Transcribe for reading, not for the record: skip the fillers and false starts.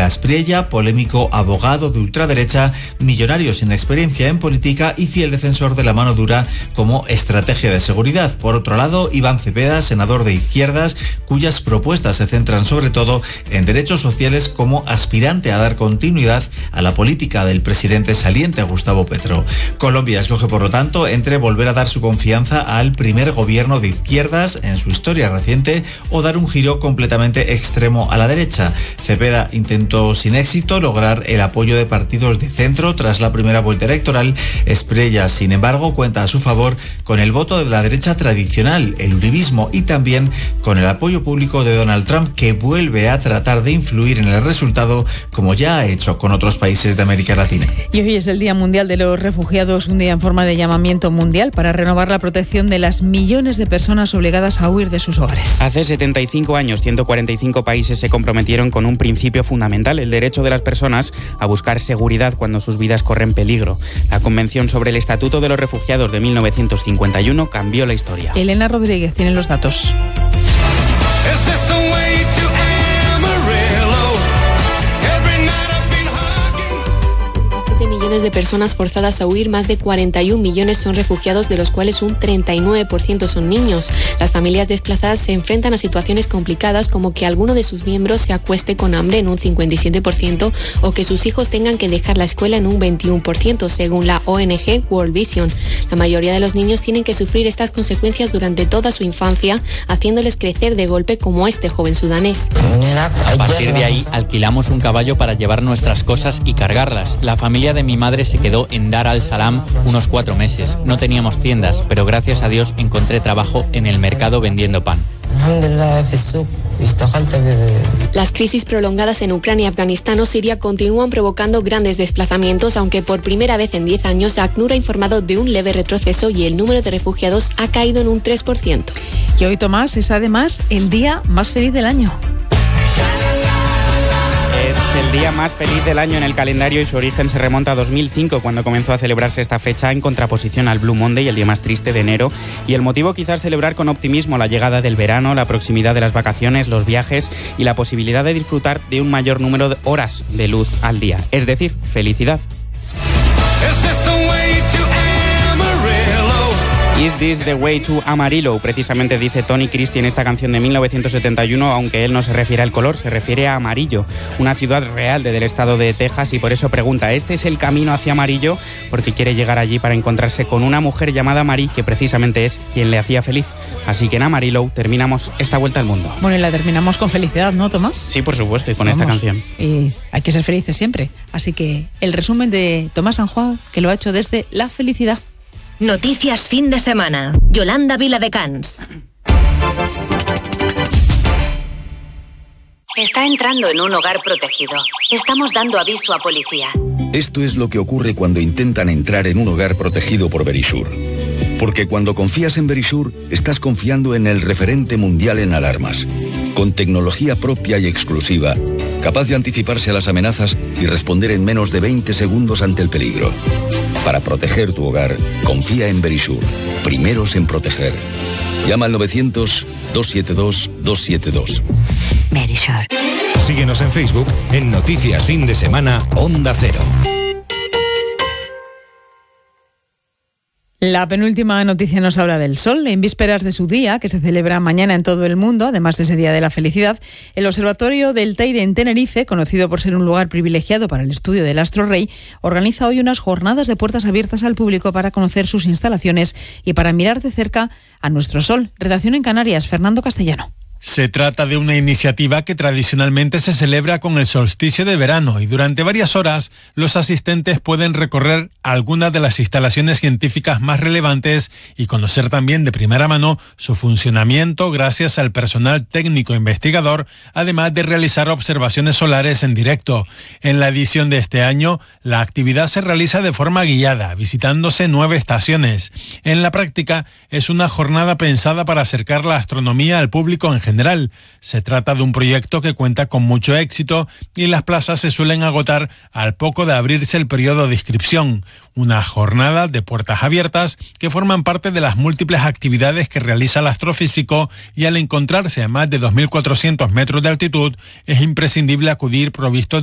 Aspriella, polémico abogado de ultraderecha, millonario sin experiencia en política y fiel defensor de la mano dura como estrategia de seguridad. Por otro lado, Iván Cepeda, senador de izquierdas, cuyas propuestas se centran sobre todo en derechos sociales como aspirante a dar continuidad a la política del presidente saliente Gustavo Petro. Colombia escoge, por lo tanto, entre volver a dar su confianza al primer gobierno de izquierdas en su historia reciente o dar un giro completamente extremo a la derecha. Cepeda intentó sin éxito lograr el apoyo de partidos de centro tras la primera vuelta electoral. Aspriella, sin embargo, cuenta a su favor con el voto de la derecha tradicional, el uribismo, y también con el apoyo público de Donald Trump, que vuelve a tratar de influir en el resultado como ya ha hecho con otros países de América Latina. Y hoy es el Día Mundial de los Refugiados, un día en forma de llamamiento mundial para renovar la protección de las millones de personas obligadas a huir de sus hogares. Hace 75 años, 145 países se comprometieron con un principio fundamental, el derecho de las personas a buscar seguridad cuando sus vidas corren peligro. La Convención sobre el Estatuto de los Refugiados de 1951 cambió la historia. Elena Rodríguez tiene los datos. Millones de personas forzadas a huir, más de 41 millones son refugiados, de los cuales un 39% son niños. Las familias desplazadas se enfrentan a situaciones complicadas, como que alguno de sus miembros se acueste con hambre en un 57% o que sus hijos tengan que dejar la escuela en un 21%, según la ONG World Vision. La mayoría de los niños tienen que sufrir estas consecuencias durante toda su infancia, haciéndoles crecer de golpe como este joven sudanés. A partir de ahí alquilamos un caballo para llevar nuestras cosas y cargarlas. La familia de mi madre se quedó en Dar al-Salam unos 4 meses. No teníamos tiendas, pero gracias a Dios encontré trabajo en el mercado vendiendo pan. Las crisis prolongadas en Ucrania, Afganistán o Siria continúan provocando grandes desplazamientos, aunque por primera vez en 10 años ACNUR ha informado de un leve retroceso y el número de refugiados ha caído en un 3%. Y hoy, Tomás, es además el día más feliz del año. Es el día más feliz del año en el calendario y su origen se remonta a 2005, cuando comenzó a celebrarse esta fecha en contraposición al Blue Monday, el día más triste de enero. Y el motivo quizás celebrar con optimismo la llegada del verano, la proximidad de las vacaciones, los viajes y la posibilidad de disfrutar de un mayor número de horas de luz al día. Es decir, felicidad. Is this the way to Amarillo? Precisamente dice Tony Christie en esta canción de 1971, aunque él no se refiere al color, se refiere a Amarillo, una ciudad real del estado de Texas, y por eso pregunta, ¿este es el camino hacia Amarillo? Porque quiere llegar allí para encontrarse con una mujer llamada Marie, que precisamente es quien le hacía feliz. Así que en Amarillo terminamos esta vuelta al mundo. Bueno, y la terminamos con felicidad, ¿no, Tomás? Sí, por supuesto, y con esta canción. Y hay que ser felices siempre. Así que el resumen de Tomás Sanjuán, que lo ha hecho desde la felicidad. Noticias fin de semana. Yolanda Viladecans. Está entrando en un hogar protegido. Estamos dando aviso a policía. Esto es lo que ocurre cuando intentan entrar en un hogar protegido por Verisur. Porque cuando confías en Verisur, estás confiando en el referente mundial en alarmas. Con tecnología propia y exclusiva, capaz de anticiparse a las amenazas y responder en menos de 20 segundos ante el peligro. Para proteger tu hogar, confía en Verisur. Primeros en proteger. Llama al 900-272-272. Verisur. Síguenos en Facebook en Noticias Fin de Semana Onda Cero. La penúltima noticia nos habla del sol. En vísperas de su día, que se celebra mañana en todo el mundo, además de ese Día de la Felicidad, el Observatorio del Teide en Tenerife, conocido por ser un lugar privilegiado para el estudio del astro rey, organiza hoy unas jornadas de puertas abiertas al público para conocer sus instalaciones y para mirar de cerca a nuestro sol. Redacción en Canarias, Fernando Castellano. Se trata de una iniciativa que tradicionalmente se celebra con el solsticio de verano y durante varias horas los asistentes pueden recorrer algunas de las instalaciones científicas más relevantes y conocer también de primera mano su funcionamiento gracias al personal técnico investigador, además de realizar observaciones solares en directo. En la edición de este año, la actividad se realiza de forma guiada, visitándose 9 estaciones. En la práctica, es una jornada pensada para acercar la astronomía al público en general. Se trata de un proyecto que cuenta con mucho éxito y las plazas se suelen agotar al poco de abrirse el periodo de inscripción. Una jornada de puertas abiertas que forman parte de las múltiples actividades que realiza el astrofísico, y al encontrarse a más de 2.400 metros de altitud es imprescindible acudir provisto